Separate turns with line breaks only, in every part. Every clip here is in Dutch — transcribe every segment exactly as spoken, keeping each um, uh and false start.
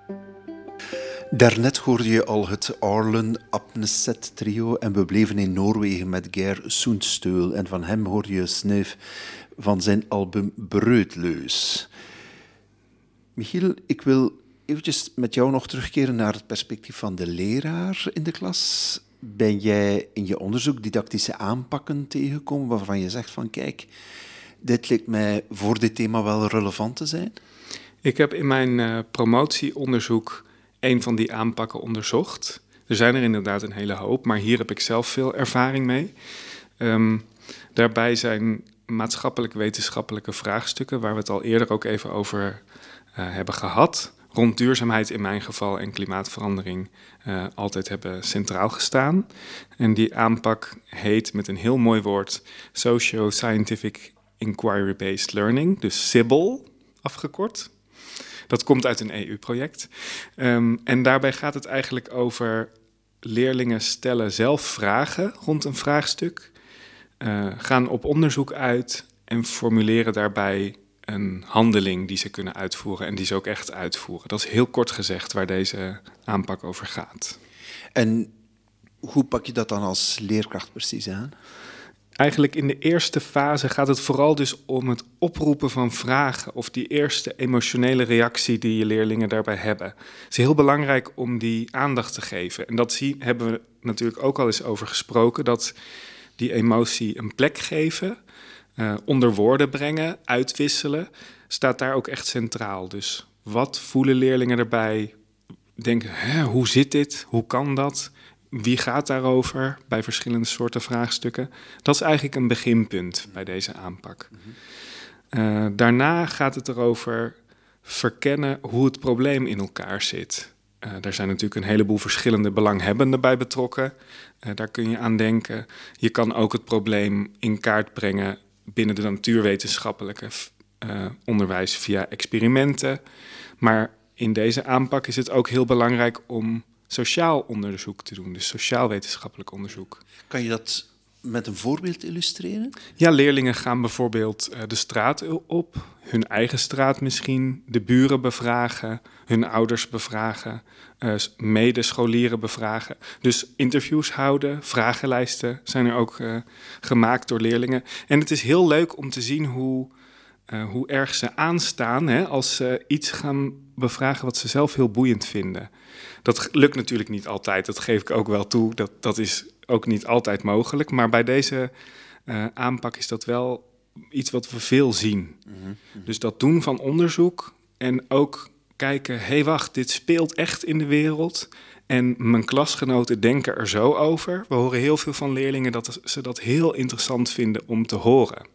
Daarnet hoorde je al het Arlen Apneset trio en we bleven in Noorwegen met Geir Soensteul. En van hem hoorde je sneuf van zijn album Breudleus. Michiel, ik wil eventjes met jou nog terugkeren naar het perspectief van de leraar in de klas. Ben jij in je onderzoek didactische aanpakken tegengekomen waarvan je zegt van kijk, dit lijkt mij voor dit thema wel relevant te zijn?
Ik heb in mijn uh, promotieonderzoek een van die aanpakken onderzocht. Er zijn er inderdaad een hele hoop, maar hier heb ik zelf veel ervaring mee. Um, daarbij zijn maatschappelijk-wetenschappelijke vraagstukken, waar we het al eerder ook even over uh, hebben gehad, rond duurzaamheid in mijn geval en klimaatverandering uh, altijd hebben centraal gestaan. En die aanpak heet met een heel mooi woord Socio-Scientific Inquiry-Based Learning, dus S I B L afgekort. Dat komt uit een E U-project. Um, en daarbij gaat het eigenlijk over leerlingen stellen zelf vragen rond een vraagstuk, uh, gaan op onderzoek uit en formuleren daarbij een handeling die ze kunnen uitvoeren en die ze ook echt uitvoeren. Dat is heel kort gezegd waar deze aanpak over gaat.
En hoe pak je dat dan als leerkracht precies aan?
Eigenlijk in de eerste fase gaat het vooral dus om het oproepen van vragen of die eerste emotionele reactie die je leerlingen daarbij hebben. Het is heel belangrijk om die aandacht te geven. En dat zie, hebben we natuurlijk ook al eens over gesproken, dat die emotie een plek geven, uh, onder woorden brengen, uitwisselen, staat daar ook echt centraal. Dus wat voelen leerlingen erbij? Denken, hè, hoe zit dit? Hoe kan dat? Wie gaat daarover bij verschillende soorten vraagstukken? Dat is eigenlijk een beginpunt bij deze aanpak. Uh, daarna gaat het erover verkennen hoe het probleem in elkaar zit. Uh, daar zijn natuurlijk een heleboel verschillende belanghebbenden bij betrokken. Uh, daar kun je aan denken. Je kan ook het probleem in kaart brengen binnen de natuurwetenschappelijke uh, onderwijs via experimenten. Maar in deze aanpak is het ook heel belangrijk om sociaal onderzoek te doen, dus sociaal-wetenschappelijk onderzoek.
Kan je dat met een voorbeeld illustreren?
Ja, leerlingen gaan bijvoorbeeld uh, de straat op, hun eigen straat misschien, de buren bevragen, hun ouders bevragen, uh, medescholieren bevragen. Dus interviews houden, vragenlijsten zijn er ook uh, gemaakt door leerlingen. En het is heel leuk om te zien hoe, uh, hoe erg ze aanstaan hè, als ze iets gaan bevragen wat ze zelf heel boeiend vinden. Dat lukt natuurlijk niet altijd, dat geef ik ook wel toe. Dat, dat is ook niet altijd mogelijk. Maar bij deze uh, aanpak is dat wel iets wat we veel zien. Mm-hmm. Dus dat doen van onderzoek en ook kijken, hé hey, wacht, dit speelt echt in de wereld. En mijn klasgenoten denken er zo over. We horen heel veel van leerlingen dat ze dat heel interessant vinden om te horen.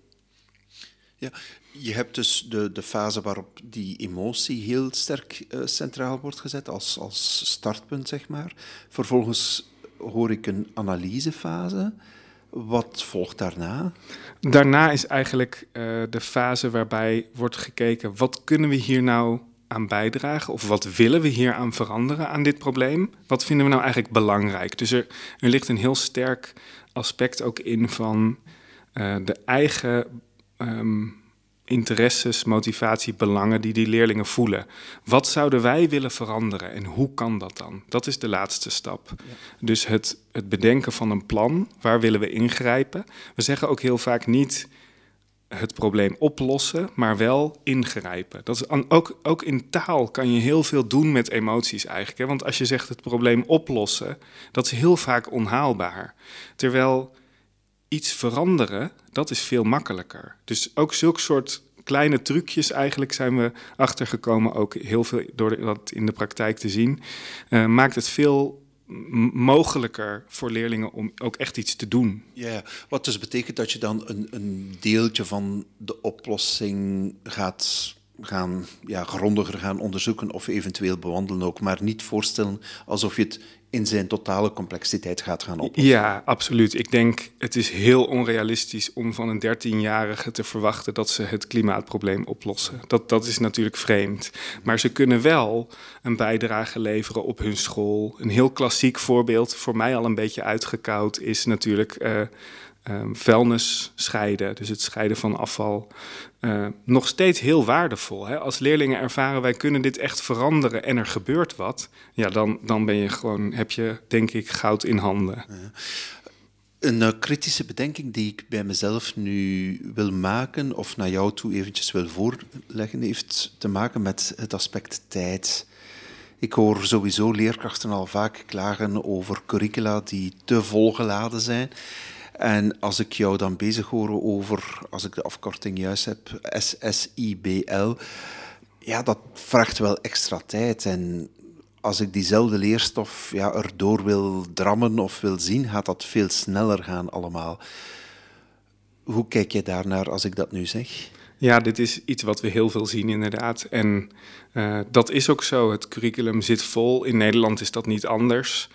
Ja, je hebt dus de, de fase waarop die emotie heel sterk uh, centraal wordt gezet, als, als startpunt, zeg maar. Vervolgens hoor ik een analysefase. Wat volgt daarna?
Daarna is eigenlijk uh, de fase waarbij wordt gekeken, wat kunnen we hier nou aan bijdragen? Of wat willen we hier aan veranderen aan dit probleem? Wat vinden we nou eigenlijk belangrijk? Dus er, er ligt een heel sterk aspect ook in van uh, de eigen Um, interesses, motivatie, belangen die die leerlingen voelen. Wat zouden wij willen veranderen en hoe kan dat dan? Dat is de laatste stap. Ja. Dus het, het bedenken van een plan, waar willen we ingrijpen? We zeggen ook heel vaak niet het probleem oplossen, maar wel ingrijpen. Dat is aan, ook, ook in taal kan je heel veel doen met emoties eigenlijk. Hè? Want als je zegt het probleem oplossen, dat is heel vaak onhaalbaar. Terwijl iets veranderen, dat is veel makkelijker. Dus ook zulke soort kleine trucjes eigenlijk zijn we achtergekomen, ook heel veel door dat in de praktijk te zien, uh, maakt het veel m- mogelijker voor leerlingen om ook echt iets te doen.
Ja, wat dus betekent dat je dan een, een deeltje van de oplossing gaat gaan, ja, grondiger gaan onderzoeken of eventueel bewandelen ook, maar niet voorstellen alsof je het in zijn totale complexiteit gaat gaan oplossen.
Ja, absoluut. Ik denk, het is heel onrealistisch om van een dertienjarige te verwachten dat ze het klimaatprobleem oplossen. Dat, dat is natuurlijk vreemd. Maar ze kunnen wel een bijdrage leveren op hun school. Een heel klassiek voorbeeld, voor mij al een beetje uitgekoud, is natuurlijk Uh, um, vuilnis scheiden, dus het scheiden van afval, uh, nog steeds heel waardevol. Hè? Als leerlingen ervaren, wij kunnen dit echt veranderen en er gebeurt wat, ja, dan, dan ben je gewoon, heb je, denk ik, goud in handen.
Ja. Een uh, kritische bedenking die ik bij mezelf nu wil maken, of naar jou toe eventjes wil voorleggen, heeft te maken met het aspect tijd. Ik hoor sowieso leerkrachten al vaak klagen over curricula die te volgeladen zijn. En als ik jou dan bezig hoor over, als ik de afkorting juist heb, S S I B L, ja, dat vraagt wel extra tijd. En als ik diezelfde leerstof ja, erdoor wil drammen of wil zien, gaat dat veel sneller gaan allemaal. Hoe kijk je daarnaar als ik dat nu zeg?
Ja, dit is iets wat we heel veel zien inderdaad. En uh, dat is ook zo. Het curriculum zit vol. In Nederland is dat niet anders.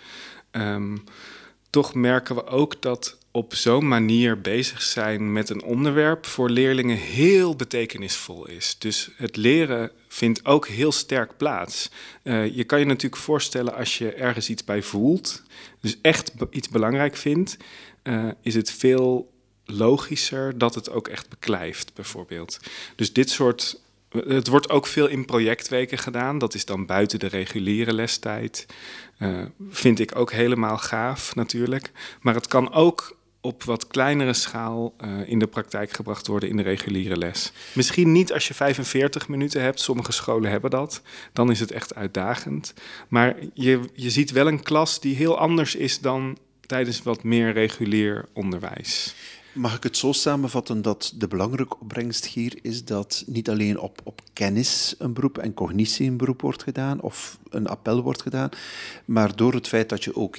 Um, toch merken we ook dat op zo'n manier bezig zijn met een onderwerp voor leerlingen heel betekenisvol is. Dus het leren vindt ook heel sterk plaats. Uh, je kan je natuurlijk voorstellen als je ergens iets bij voelt, dus echt be- iets belangrijk vindt, uh, is het veel logischer dat het ook echt beklijft, bijvoorbeeld. Dus dit soort... Het wordt ook veel in projectweken gedaan. Dat is dan buiten de reguliere lestijd. Uh, vind ik ook helemaal gaaf, natuurlijk. Maar het kan ook op wat kleinere schaal uh, in de praktijk gebracht worden in de reguliere les. Misschien niet als je vijfenveertig minuten hebt. Sommige scholen hebben dat. Dan is het echt uitdagend. Maar je, je ziet wel een klas die heel anders is dan tijdens wat meer regulier onderwijs.
Mag ik het zo samenvatten dat de belangrijke opbrengst hier is dat niet alleen op, op kennis een beroep en cognitie een beroep wordt gedaan of een appel wordt gedaan, maar door het feit dat je ook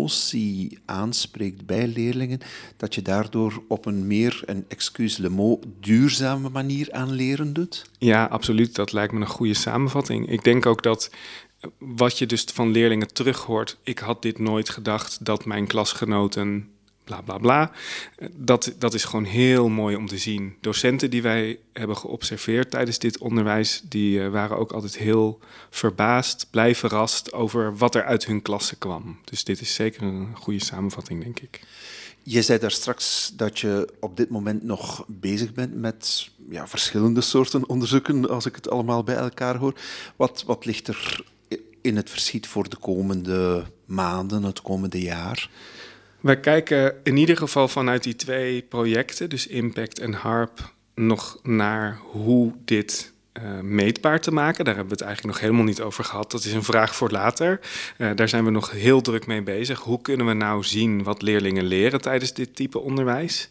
emotie aanspreekt bij leerlingen, dat je daardoor op een meer, een excuse le mot, duurzame manier aan leren doet?
Ja, absoluut. Dat lijkt me een goede samenvatting. Ik denk ook dat wat je dus van leerlingen terughoort, ik had dit nooit gedacht dat mijn klasgenoten... bla bla bla. Dat, dat is gewoon heel mooi om te zien. Docenten die wij hebben geobserveerd tijdens dit onderwijs, die uh, waren ook altijd heel verbaasd, blij verrast over wat er uit hun klasse kwam. Dus dit is zeker een goede samenvatting, denk ik.
Je zei daar straks dat je op dit moment nog bezig bent met ja, verschillende soorten onderzoeken, als ik het allemaal bij elkaar hoor. Wat, wat ligt er in het verschiet voor de komende maanden, het komende jaar?
Wij kijken in ieder geval vanuit die twee projecten, dus Impact en HARP, nog naar hoe dit uh, meetbaar te maken. Daar hebben we het eigenlijk nog helemaal niet over gehad. Dat is een vraag voor later. Uh, daar zijn we nog heel druk mee bezig. Hoe kunnen we nou zien wat leerlingen leren tijdens dit type onderwijs?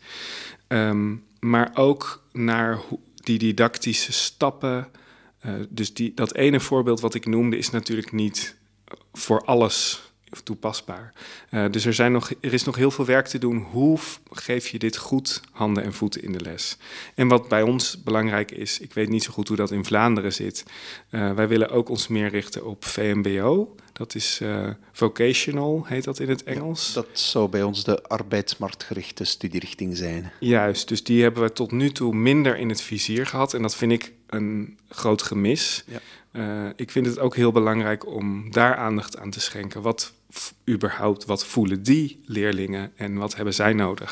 Um, maar ook naar hoe die didactische stappen. Uh, dus die, dat ene voorbeeld wat ik noemde is natuurlijk niet voor alles toepasbaar. Uh, dus er, zijn nog, er is nog heel veel werk te doen. Hoe geef je dit goed handen en voeten in de les? En wat bij ons belangrijk is, ik weet niet zo goed hoe dat in Vlaanderen zit. Uh, wij willen ook ons meer richten op V M B O. Dat is uh, vocational, heet dat in het Engels.
Ja, dat zou bij ons de arbeidsmarktgerichte studierichting zijn.
Juist, dus die hebben we tot nu toe minder in het vizier gehad. En dat vind ik een groot gemis. Ja. Uh, ik vind het ook heel belangrijk om daar aandacht aan te schenken. Wat f- überhaupt, wat voelen die leerlingen en wat hebben zij nodig?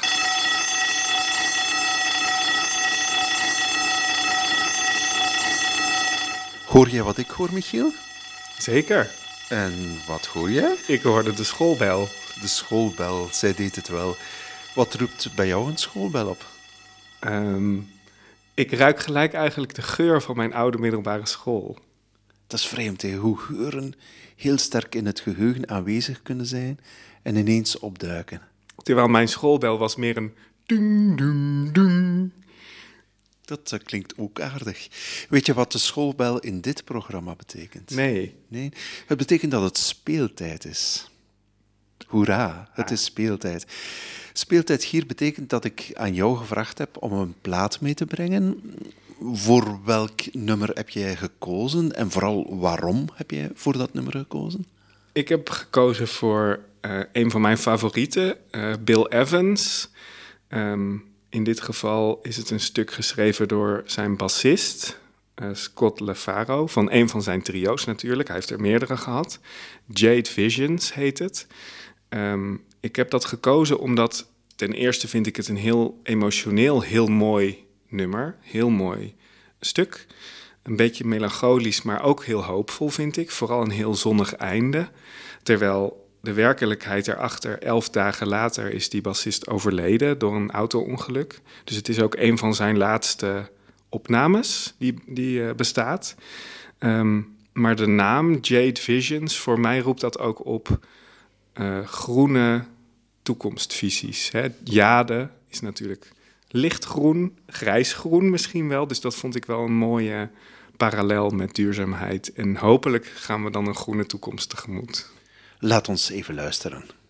Hoor jij wat ik hoor, Michiel?
Zeker.
En wat hoor jij?
Ik hoorde de schoolbel.
De schoolbel, zij deed het wel. Wat roept bij jou een schoolbel op?
Um, ik ruik gelijk eigenlijk de geur van mijn oude middelbare school.
Dat is vreemd, hè? Hoe geuren heel sterk in het geheugen aanwezig kunnen zijn en ineens opduiken.
Terwijl mijn schoolbel was meer een dung, dung, dung.
Dat uh, klinkt ook aardig. Weet je wat de schoolbel in dit programma betekent?
Nee.
Nee? Het betekent dat het speeltijd is. Hoera, het
ah.
is speeltijd. Speeltijd hier betekent dat ik aan jou gevraagd heb om een plaat mee te brengen. Voor welk nummer heb jij gekozen en vooral waarom heb jij voor dat nummer gekozen?
Ik heb gekozen voor uh, een van mijn favorieten, uh, Bill Evans. Um, in dit geval is het een stuk geschreven door zijn bassist, uh, Scott LaFaro, van een van zijn trio's natuurlijk. Hij heeft er meerdere gehad. Jade Visions heet het. Um, ik heb dat gekozen omdat ten eerste vind ik het een heel emotioneel, heel mooi nummer. Heel mooi stuk. Een beetje melancholisch, maar ook heel hoopvol vind ik. Vooral een heel zonnig einde. Terwijl de werkelijkheid erachter, elf dagen later is die bassist overleden door een auto-ongeluk. Dus het is ook een van zijn laatste opnames die, die uh, bestaat. Um, maar de naam Jade Visions, voor mij roept dat ook op uh, groene toekomstvisies. Hè? Jade is natuurlijk lichtgroen, grijsgroen misschien wel. Dus dat vond ik wel een mooie parallel met duurzaamheid. En hopelijk gaan we dan een groene toekomst tegemoet.
Laat ons even luisteren.